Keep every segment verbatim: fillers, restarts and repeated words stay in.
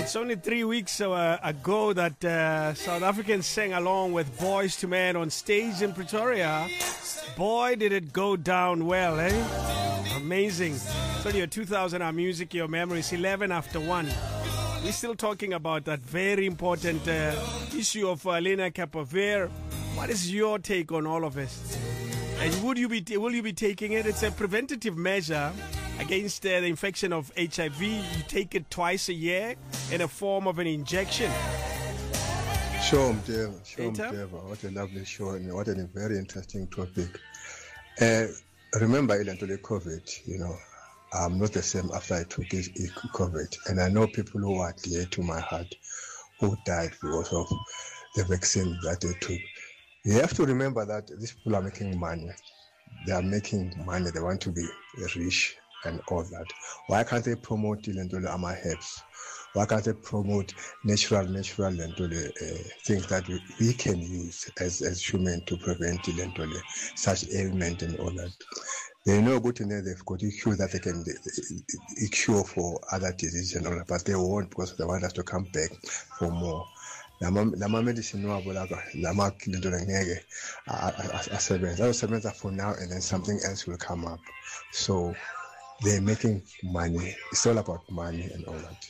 It's only three weeks uh, ago that uh, South Africans sang along with Boys to Men on stage in Pretoria. Boy, did it go down well, eh? Amazing. So your two thousand hour music, your memories, eleven after one. We're still talking about that very important uh, issue of uh, Lena Capovere. What is your take on all of this? And would you be t- will you be taking it? It's a preventative measure against uh, the infection of H I V. You take it twice a year in a form of an injection. Sure, Mdeva. Sure, Mdeva. What a lovely show and what a very interesting topic. Uh, remember, Ilantole COVID, you know, I'm not the same after I took it, COVID. And I know people who are dear to my heart who died because of the vaccine that they took. You have to remember that these people are making money. They are making money. They want to be rich and all that. Why can't they promote Ilantole Ama herbs? Why can't they promote natural, natural Lentole uh, things that we, we can use as, as humans to prevent Lentole, such ailment and all that? They know good in there, they've got a cure that they can a cure for other diseases and all that, but they won't because they want us to come back for more. Lama medicine no abolaga, lama Lentole ngeke asebenza for now, and then something else will come up. So they're making money. It's all about money and all that.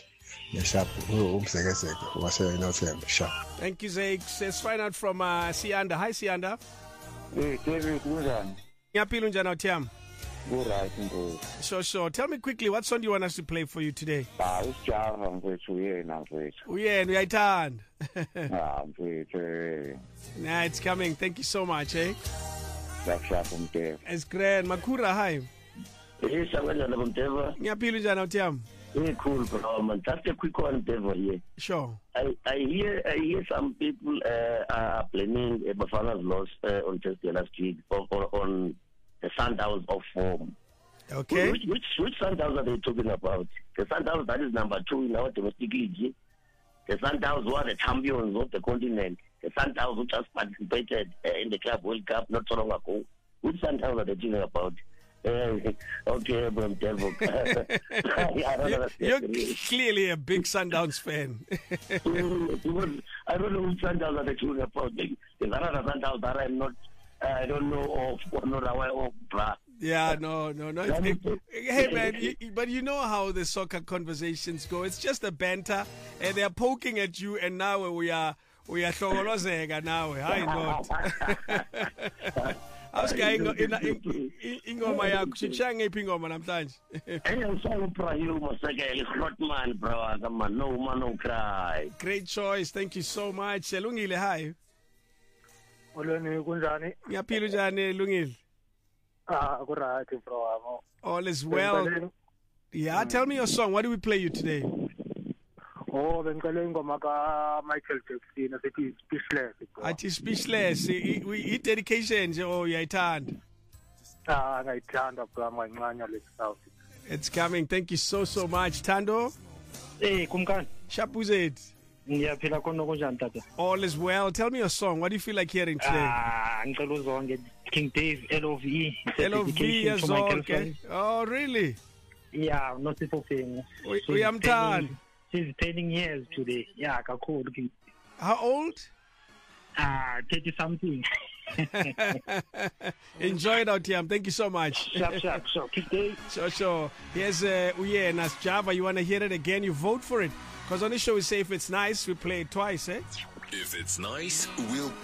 Thank you, Zake. Let's find out from uh, Sianda. Hi, Sianda. Hey, David, good on. Nyapilu njana Otiam. Good, right, good. So, so, tell me quickly, what song do you want us to play for you today? Ah, it's Java, I'm going to hear now, please. Yeah, and we are turned. Ah, I'm going to Nah, it's coming. Thank you so much, eh? That's up from there. It's great. Makura, hi. Yes, I'm going to Deva. Nyapilu njana Otiam. Very cool, bro, man. Just a quick one, Deva, here. Sure. I, I hear I hear some people uh, are planning a Bafana's loss uh, on Thursday last week or, or on the Sundowns of form. Okay. Which, which which Sundowns are they talking about? The Sundowns that is number two in our domestic league. The Sundowns who are the champions of the continent. The Sundowns who just participated uh, in the Club World Cup not so long ago. Which Sundowns are they talking about? Uh, okay, Bram Devil. You're clearly a big Sundowns fan. I don't know which Sundowns are they talking about. There's another Sundowns that I'm not, uh, I don't know of, or not aware of, bruh. Yeah, no, no, no. It's, it, hey, man, you, but you know how the soccer conversations go. It's just a banter, and they're poking at you, and now we are, we are shogolozega now. I not. How's going ingoma yakho? Shishanga iphi ingoma namhlanje? Hey, so proud you Moseke, hot man, bro. Come on, no man, no cry. Great choice. Thank you so much. Lungile, hi. Olweni kunjani? Ngiyaphila njani Lungile? Ah, kuright bro. All is well. Yeah, tell me your song. What do we play you today? Oh, bengicela ingoma ka Michael Jackson asithi Speechless. Athi Speechless. I dedication nje oh uyayithanda. Ah, ngayithanda bro ngancanya le South. It's coming. Thank you so so much Tando. Hey, kumkani? Shapuzet. Ngiyaphila khona kunjani tata? All is well. Tell me your song. What do you feel like hearing today? Ah, ngicela uzonke King Dave L O V. L O V yazonke. Oh, really? Yeah, not people thing. Uyamthanda. She's turning years today. Yeah, kakhulu. How old? Ah, thirty something. Enjoy it out here. Thank you so much. Sharp, sharp, sure. Keep day. Sure, sure. Here's uh, Uyena's Java. You want to hear it again? You vote for it. Because on this show we say if it's nice, we play it twice, eh? If it's nice, we'll